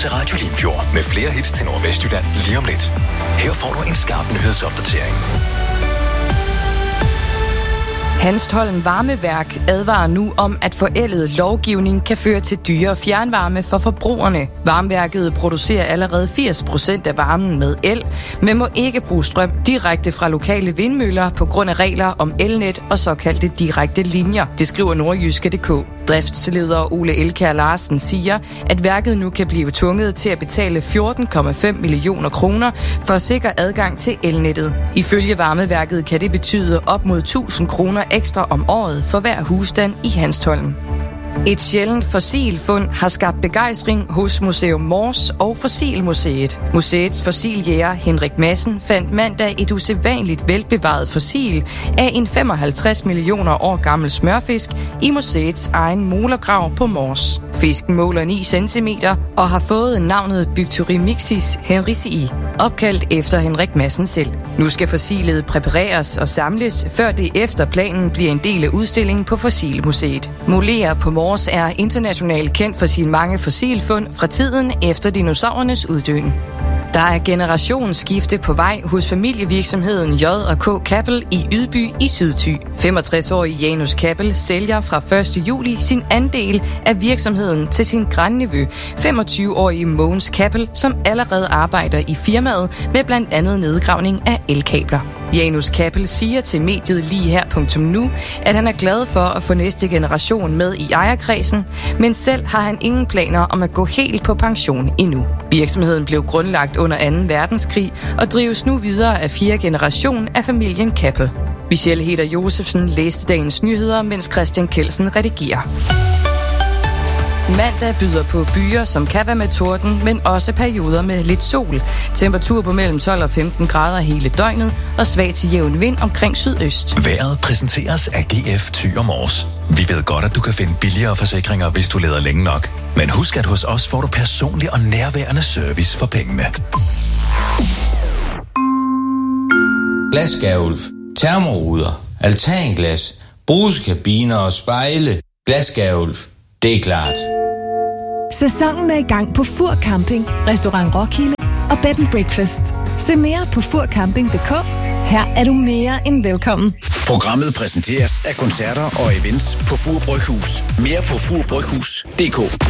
til Radio Limfjord med flere hits til Nordvestjylland lige om lidt. Her får du en skarp nyhedsopdatering. Hanstholm Varmeværk advarer nu om, at forældet lovgivning kan føre til dyrere fjernvarme for forbrugerne. Varmeværket producerer allerede 80% af varmen med el, men må ikke bruge strøm direkte fra lokale vindmøller på grund af regler om elnet og såkaldte direkte linjer. Det skriver Nordjyske.dk. Driftsleder Ole Elkjær Larsen siger, at værket nu kan blive tvunget til at betale 14,5 millioner kroner for at sikre adgang til elnettet. Ifølge Varmeværket kan det betyde op mod 1000 kroner ekstra om året for hver husstand i Hanstholm. Et sjældent fossilfund har skabt begejstring hos Museum Mors og Fossilmuseet. Museets fossiljæger Henrik Madsen fandt mandag et usædvanligt velbevaret fossil af en 55 millioner år gammel smørfisk i museets egen molergrav på Mors. Fisken måler 9 cm og har fået navnet Byctyromyxis henricii, opkaldt efter Henrik Madsen selv. Nu skal fossilet præpareres og samles, før det efter planen bliver en del af udstillingen på Fossilmuseet. Moler på Mors er internationalt kendt for sine mange fossilfund fra tiden efter dinosaurernes uddøen. Der er generationsskifte på vej hos familievirksomheden J&K Kappel i Ydby i Sydthy. 65-årige Janus Kappel sælger fra 1. juli sin andel af virksomheden til sin grandnevø, 25-årige Mogens Kappel, som allerede arbejder i firmaet med blandt andet nedgravning af elkabler. Janus Kappel siger til mediet ligeher.nu, at han er glad for at få næste generation med i ejerkredsen, men selv har han ingen planer om at gå helt på pension endnu. Virksomheden blev grundlagt under 2. verdenskrig og drives nu videre af 4. generation af familien Kappel. Michelle Heder Josefsen læste dagens nyheder, mens Christian Kelsen redigerer. Mandag byder på byer, som kan være med torden, men også perioder med lidt sol. Temperatur på mellem 12 og 15 grader hele døgnet, og svag til jævn vind omkring sydøst. Vejret præsenteres af GF Thy & Mors. Vi ved godt, at du kan finde billigere forsikringer, hvis du leder længe nok. Men husk, at hos os får du personlig og nærværende service for pengene. Glasskærulf, termoruder, altanglas, brugskabiner og spejle. Glasskærulf, det er klart. Sæsonen er i gang på Fur Camping, Restaurant Roskilde og Bed & Breakfast. Se mere på furcamping.dk. Her er du mere end velkommen. Programmet præsenteres af koncerter og events på Fur Bryghus. Mere på furbryghus.dk.